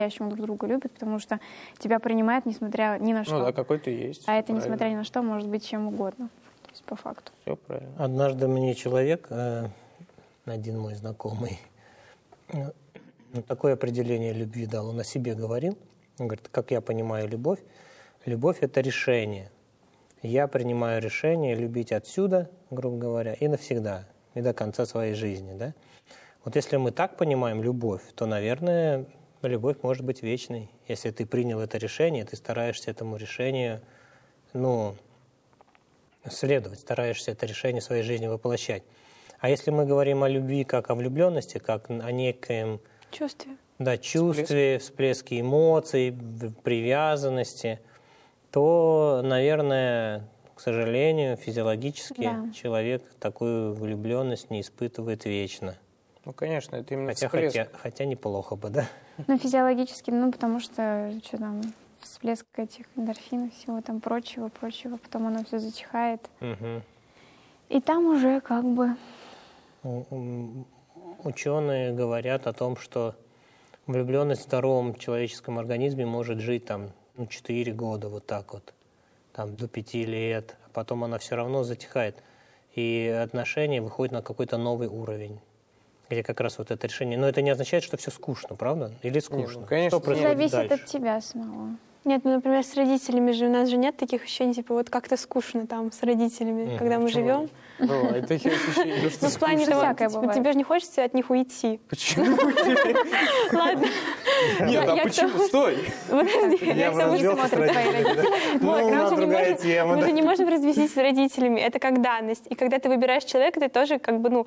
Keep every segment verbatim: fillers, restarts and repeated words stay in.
по-настоящему друг друга любят, потому что тебя принимают, несмотря ни на что. Ну да, какой ты есть. А это, правильно. несмотря ни на что, может быть чем угодно. То есть по факту. Все правильно. Однажды мне человек, э, один мой знакомый, э, такое определение любви дал. Он о себе говорил. Он говорит, как я понимаю любовь, любовь – это решение. Я принимаю решение любить отсюда, грубо говоря, и навсегда, и до конца своей жизни. Да? Вот если мы так понимаем любовь, то, наверное, любовь может быть вечной. Если ты принял это решение, ты стараешься этому решению, ну, следовать, стараешься это решение в своей жизни воплощать. А если мы говорим о любви как о влюбленности, как о некоем чувстве, да, чувстве, всплеске эмоций, привязанности, то, наверное, к сожалению, физиологически да. человек такую влюбленность не испытывает вечно. Ну, конечно, это именно хотя, всплеск. Хотя, хотя неплохо бы, да? Ну, физиологически, ну, потому что, что там, всплеск этих эндорфинов, всего там прочего, прочего, потом оно все затихает. Угу. И там уже как бы... Ученые говорят о том, что влюбленность в здоровом человеческом организме может жить там, ну, четыре года, вот так вот, там, до пяти лет, а потом она все равно затихает. И отношения выходят на какой-то новый уровень, где как раз вот это решение. Но это не означает, что все скучно, правда? Или скучно? Не, ну, конечно, что зависит дальше? от тебя самого. Нет, ну, например, с родителями же у нас же нет таких ощущений, типа вот как-то скучно там с родителями, mm, когда мы почему? живем. Ну, это ощущение, что ну, в плане того, типа, тебе же не хочется от них уйти. Почему? Ладно. Нет, а почему? Стой! Подожди, я смотрят твои родители. Ну, у нас другая тема. Мы же не можем развестись с родителями, это как данность. И когда ты выбираешь человека, ты тоже как бы, ну,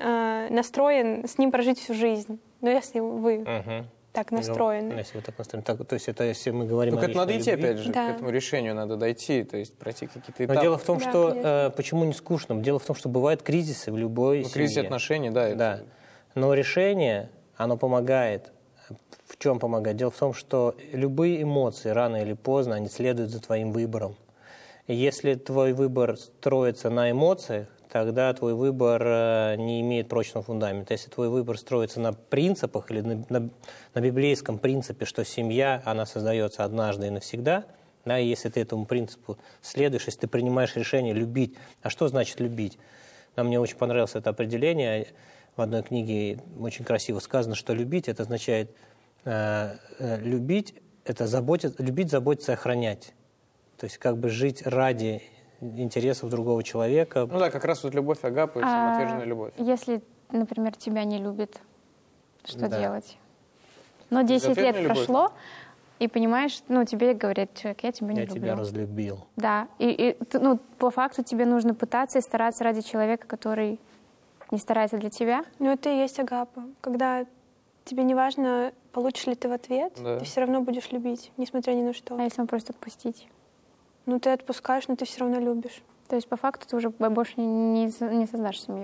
настроен с ним прожить всю жизнь. Но если вы... так настроены. Если вы так настроены. Так, то есть это если мы говорим так о это надо идти, любви. опять же, да. к этому решению надо дойти, то есть пройти какие-то этапы. Но дело в том, да, что э, почему не скучно? Дело в том, что бывают кризисы в любой ну, семье. кризис отношений, да. Да. Это... Но решение, оно помогает. В чем помогает? Дело в том, что любые эмоции рано или поздно, они следуют за твоим выбором. И если твой выбор строится на эмоциях, тогда твой выбор не имеет прочного фундамента. Если твой выбор строится на принципах или на, на, на библейском принципе, что семья, она создается однажды и навсегда, да, и если ты этому принципу следуешь, если ты принимаешь решение любить, а что значит любить? Нам мне очень понравилось это определение. В одной книге очень красиво сказано, что любить, это означает э, э, любить, это заботиться, любить, заботиться и охранять. То есть как бы жить ради интересов другого человека. Ну да, как раз вот любовь агапы, а самоотверженная любовь. Если, например, тебя не любит, что да. делать? Но десять лет любовь. прошло, и понимаешь, ну, тебе говорит человек, я тебя не я люблю. Я тебя разлюбил. Да, и, и ну, по факту тебе нужно пытаться и стараться ради человека, который не старается для тебя. Ну, это и есть агапа. Когда тебе не важно, получишь ли ты в ответ, да. ты все равно будешь любить, несмотря ни на что. А если он просто отпустить? Ну, ты отпускаешь, но ты все равно любишь. То есть, по факту, ты уже больше не, не создашь семью.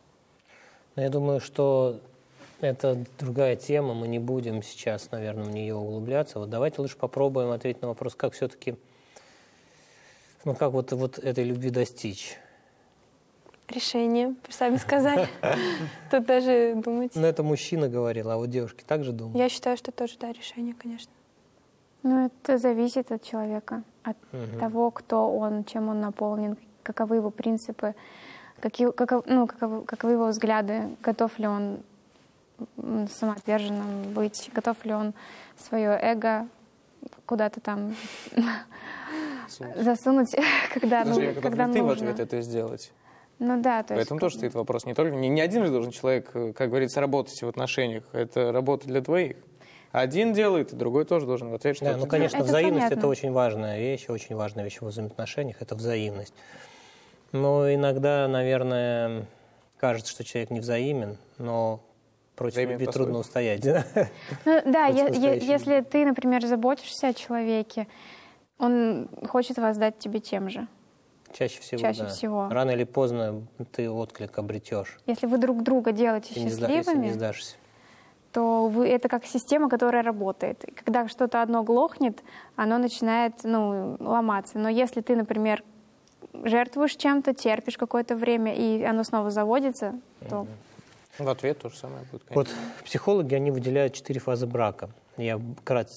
Я думаю, что это другая тема. Мы не будем сейчас, наверное, в нее углубляться. Вот давайте лучше попробуем ответить на вопрос, как все-таки, ну, как вот, вот этой любви достичь. Решение, сами сказали. Тут даже думать. Ну, это мужчина говорил, а вот девушки также думают. Я считаю, что тоже, да, решение, конечно. Ну, это зависит от человека, от угу. того, кто он, чем он наполнен, каковы его принципы, какие, каков, ну, каковы, каковы его взгляды, готов ли он самоотверженным быть, готов ли он свое эго куда-то там засунуть, когда, ну, Даже, когда ты нужно. в ответ это сделать. Ну да, то есть... Поэтому тоже стоит вопрос. Не только не, не один же должен человек, как говорится, работать в отношениях. Это работа для двоих. Один делает, и другой тоже должен ответить, что да, это ну, конечно, это взаимность понятно. Это очень важная вещь, очень важная вещь в взаимоотношениях, это взаимность. Но иногда, наверное, кажется, что человек не взаимен, но против Взаимен любви по-своему. трудно устоять. Ну, да, е- е- если ты, например, заботишься о человеке, он хочет воздать тебе тем же. Чаще всего, Чаще да. всего. Рано или поздно ты отклик обретешь. Если вы друг друга делаете Ты не сда- если счастливыми, не сдашься. то вы, это как система, которая работает. И когда что-то одно глохнет, оно начинает ну, ломаться. Но если ты, например, жертвуешь чем-то, терпишь какое-то время, и оно снова заводится, то В ответ то же самое будет, конечно. Вот психологи, они выделяют четыре фазы брака. Я вкратце